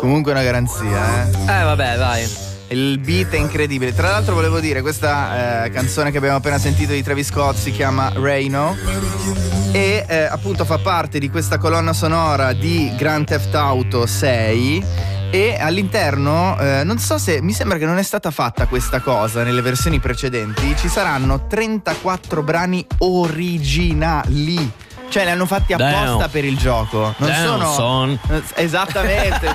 Comunque una garanzia, Vabbè, vai. Il beat è incredibile. Tra l'altro volevo dire, questa canzone che abbiamo appena sentito di Travis Scott si chiama Reno e appunto fa parte di questa colonna sonora di Grand Theft Auto 6. E all'interno, non so se, mi sembra che non è stata fatta questa cosa nelle versioni precedenti, ci saranno 34 brani originali. Cioè li hanno fatti apposta per il gioco. Non sono esattamente.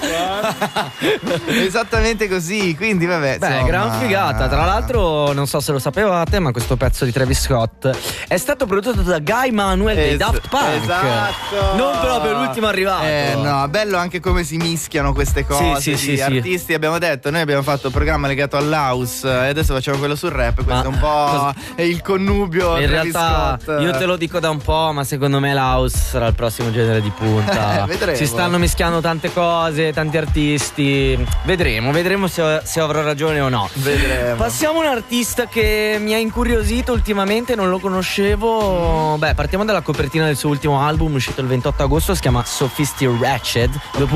Esattamente così. Quindi vabbè. Beh, gran figata. Tra l'altro, non so se lo sapevate, ma questo pezzo di Travis Scott è stato prodotto da Guy Manuel dei Daft Punk. Esatto. Non proprio l'ultimo arrivato. No, bello anche come si mischiano queste cose. Sì, artisti, abbiamo detto, noi abbiamo fatto un programma legato all'house e adesso facciamo quello sul rap. Questo è un po' è il connubio. In Travis realtà Scott. io te lo dico da un po', ma secondo me l'house sarà il prossimo genere di punta. Vedremo. Si stanno mischiando tante cose, tanti artisti. Vedremo se avrò ragione o no. Vedremo. Passiamo a un artista che mi ha incuriosito ultimamente, non lo conoscevo. Beh, partiamo dalla copertina del suo ultimo album uscito il 28 agosto, si chiama Sophistic Ratchet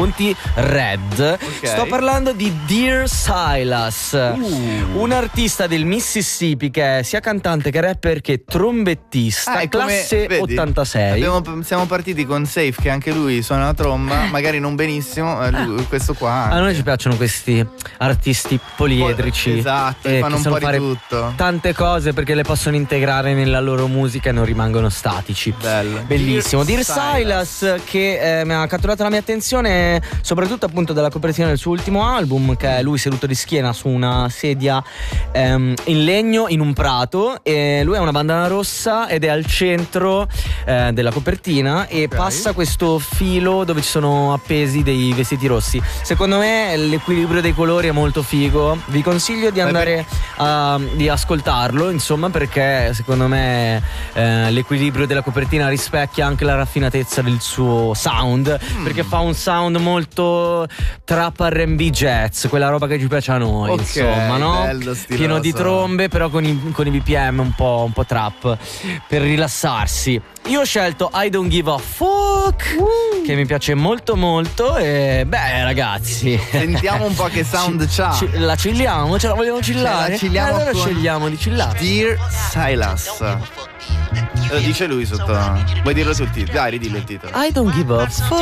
Red. Okay. Sto parlando di Dear Silas, un artista del Mississippi che è sia cantante che rapper che trombettista, classe 86. Siamo partiti con Safe, che anche lui suona la tromba, magari non benissimo, questo qua anche. A noi ci piacciono questi artisti poliedrici. Esatto, fanno un po' di tutto. Tante cose perché le possono integrare nella loro musica e non rimangono statici. Bello. Bellissimo. Dear Silas che mi ha catturato la mia attenzione soprattutto appunto dalla copertina del suo ultimo album, che è lui seduto di schiena su una sedia in legno in un prato, e lui ha una bandana rossa ed è al centro della copertina e passa questo filo dove ci sono appesi dei vestiti rossi. Secondo me l'equilibrio dei colori è molto figo, vi consiglio di andare di ascoltarlo, insomma, perché secondo me l'equilibrio della copertina rispecchia anche la raffinatezza del suo sound, perché fa un sound molto trap R&B jazz, quella roba che ci piace a noi, insomma, no? Bello, pieno di trombe però con i BPM un po' trap per rilassarsi. Io ho scelto I Don't Give a Fuck, che mi piace molto molto. E beh, ragazzi, sentiamo un po' che sound c'ha. La chilliamo? Ce la vogliamo chillare? La chilliamo allora con scegliamo di chillare. Dear Silas. Lo dice lui sotto. Vuoi dirlo sul titolo? Dai, ridillo il titolo. I don't give a fuck.